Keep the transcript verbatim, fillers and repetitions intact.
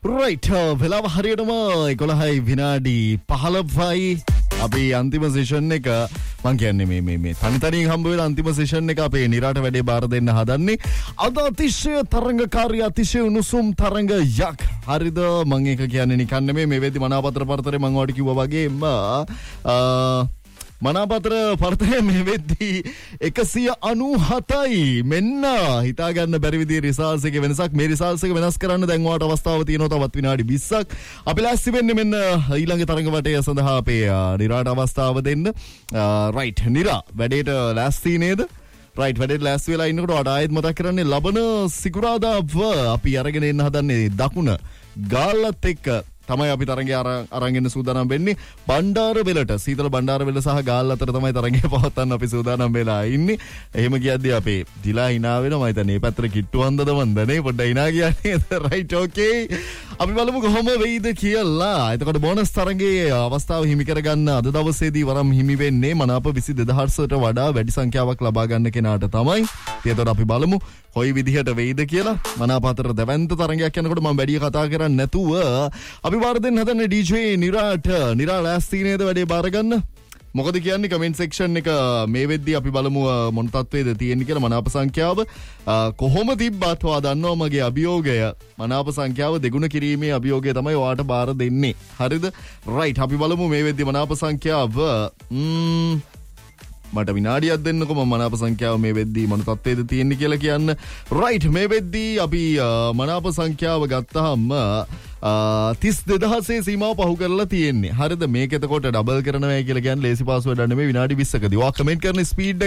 right වෙලාව හරියටම එකොළහයි විනාඩි පහළොවයි අපි අන්තිම සෙෂන් එක මං කියන්නේ මේ මේ මේ තනි තනියෙන් හම්බ වෙලා අන්තිම සෙෂන් එක අපේ නිරාට වැඩේ බාර දෙන්න හදන්නේ අද අතිශය තරංගකාරී අතිශය උණුසුම් තරංගයක් හරිද මං ඒක කියන්නේ නිකන් නෙමෙයි මේ වෙද්දි මනාපතර පරතරේ මං ඔයාලට කිව්වා වගේම මනාපතර පරතරේ මේ වෙද්දී එකසිය අනූහතයි මෙන්න හිතා ගන්න බැරි විදිහේ රිසල්ට්ස් එකේ වෙනසක් මේ රිසල්ට්ස් එක වෙනස් කරන්න දැන් ඔයාලට අවස්ථාව තියෙනවා තවත් විනාඩි විස්සක් අපි ලෑස්ති වෙන්නේ මෙන්න ඊළඟ තරඟ වටය සඳහා අපේ නිරාට අවස්ථාව දෙන්න රයිට් නිරා වැඩේට ලෑස්ති නේද රයිට් වැඩේට ලෑස්ති වෙලා ඉන්නකොට ඔයාලට ආයෙත් මතක් කරන්නේ ලබන සිකුරාදාව අපි අරගෙන එන්න හදන්නේ දකුණ ගාල්ලත් එක්ක තමයි අපි තරඟය අරන් එන්න සූදානම් වෙන්නේ බණ්ඩාරවෙලට සීතල බණ්ඩාරවෙල සහ ගාල්ල අතර තමයි තරඟය පවත්වන්න අපි සූදානම් වෙලා ඉන්නේ. එහෙම කියද්දී අපේ දිලා hina වෙනවා මම හිතන්නේ මේ පැත්තට කිට්ටු හන්දද මන්දනේ පොඩ්ඩක් hina කියන්නේ රයිට් ඕකේ අපි බලමු කොහොම වෙයිද කියලා. එතකොට බෝනස් තරඟයේ අවස්ථාව හිමි කරගන්න අද දවසේදී වරම් හිමි වෙන්නේ මනාප විසි දෙදහසට වඩා වැඩි සංඛ්‍යාවක් ලබා ගන්න කෙනාට තමයි. එතකොට අපි බලමු කොයි විදිහට වෙයිද කියලා. මනාප අතර දැවැන්ත තරඟයක් යනකොට මම වැඩි කතා කරන්නේ නැතුව අපි බාර දෙන්න හදන්නේ ඩීජේ නිරාට නිරා ලෑස්ති නේද වැඩේ බාර ගන්න මොකද කියන්නේ කමෙන්ට් සෙක්ෂන් එක මේ වෙද්දී අපි බලමු මොන තත්ත්වයේද තියෙන්නේ කියලා මනාප සංඛ්‍යාව කොහොම තිබ්බත් ඔයා දන්නවා මගේ අභියෝගය මනාප සංඛ්‍යාව දෙගුණ කිරීමේ අභියෝගය තමයි ඔයාට බාර දෙන්නේ හරිද රයිට් අපි බලමු මේ වෙද්දී මනාප සංඛ්‍යාව ම්ම් මට විනාඩියක් දෙන්නකො මම මනාප සංඛ්‍යාව මේ වෙද්දී මොන තත්ත්වයේද තියෙන්නේ කියලා කියන්න රයිට් මේ වෙද්දී අපි මනාප සංඛ්‍යාව ගත්තාම තිස් දෙදහසේ සීමාව පහු කරලා තියෙන්නේ හරිද මේක එතකොට ඩබල් කරනවා කියලා කියන්නේ ලේසි පාස් වැඩක් නෙමෙයි විනාඩි විස්සකදී ඔයා කමෙන්ට් කරන ස්පීඩ්